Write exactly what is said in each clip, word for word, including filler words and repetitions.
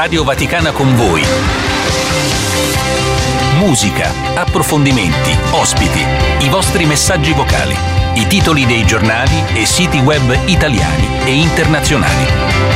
Radio Vaticana con voi. Musica, approfondimenti, ospiti, i vostri messaggi vocali, i titoli dei giornali e siti web italiani e internazionali.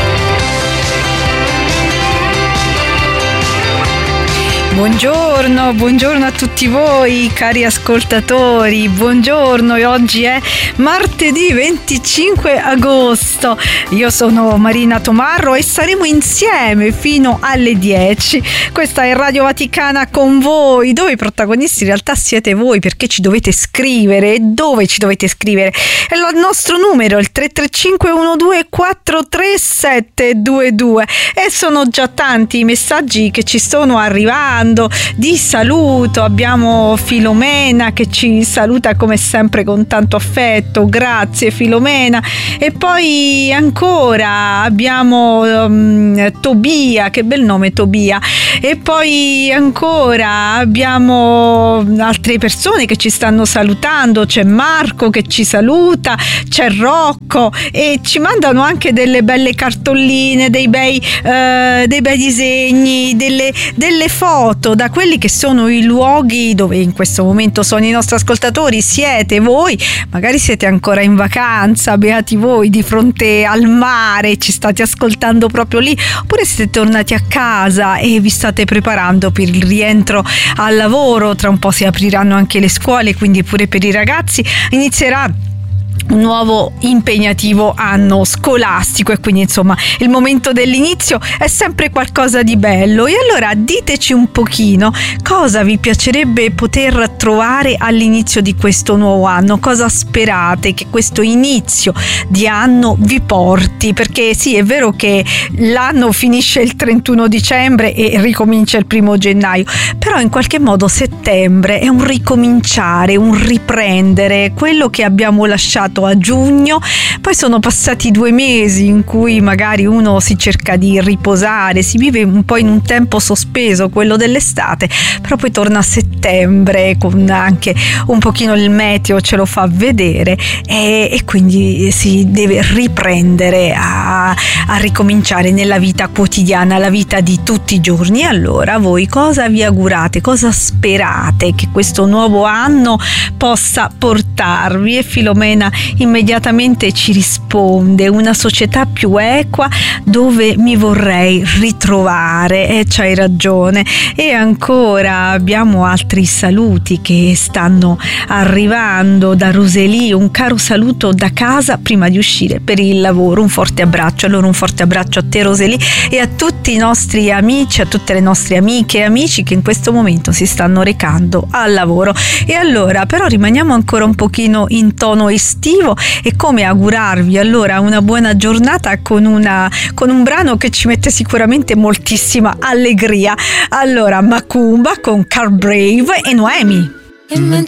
Buongiorno, buongiorno a tutti voi cari ascoltatori, buongiorno, e oggi è martedì venticinque agosto, io sono Marina Tomarro e saremo insieme fino alle dieci. Questa è Radio Vaticana con voi, dove i protagonisti in realtà siete voi, perché ci dovete scrivere. E dove ci dovete scrivere? È il nostro numero, il tre tre cinque uno due quattro tre sette due due, e sono già tanti i messaggi che ci sono arrivando di saluto. Abbiamo Filomena che ci saluta come sempre con tanto affetto, grazie Filomena. E poi ancora abbiamo um, Tobia, che bel nome Tobia. E poi ancora abbiamo altre persone che ci stanno salutando, c'è Marco che ci saluta, c'è Rocco, e ci mandano anche delle belle cartolline, dei bei, uh, dei bei disegni, delle, delle foto da quelli che sono i luoghi dove in questo momento sono i nostri ascoltatori. Siete voi, magari siete ancora in vacanza, beati voi, di fronte al mare, ci state ascoltando proprio lì, oppure siete tornati a casa e vi state preparando per il rientro al lavoro. Tra un po' si apriranno anche le scuole, quindi pure per i ragazzi inizierà un nuovo impegnativo anno scolastico, e quindi insomma il momento dell'inizio è sempre qualcosa di bello. E allora diteci un pochino cosa vi piacerebbe poter trovare all'inizio di questo nuovo anno, cosa sperate che questo inizio di anno vi porti, perché sì, è vero che l'anno finisce il trentuno dicembre e ricomincia il primo gennaio, però in qualche modo settembre è un ricominciare, un riprendere quello che abbiamo lasciato a giugno. Poi sono passati due mesi in cui magari uno si cerca di riposare, si vive un po' in un tempo sospeso, quello dell'estate, però poi torna a settembre con anche un pochino il meteo ce lo fa vedere, e, e quindi si deve riprendere a, a ricominciare nella vita quotidiana, la vita di tutti i giorni. E allora voi cosa vi augurate, cosa sperate che questo nuovo anno possa portarvi? E Filomena immediatamente ci risponde: una società più equa dove mi vorrei ritrovare. E c'hai ragione. E ancora abbiamo altri saluti che stanno arrivando da Roseli, un caro saluto da casa prima di uscire per il lavoro, un forte abbraccio. Allora un forte abbraccio a te Roseli e a tutti i nostri amici, a tutte le nostre amiche e amici che in questo momento si stanno recando al lavoro. E allora però rimaniamo ancora un pochino in tono estivo, e come augurarvi allora una buona giornata con, una, con un brano che ci mette sicuramente moltissima allegria. Allora Macumba con Car Brave e Noemi. E mentre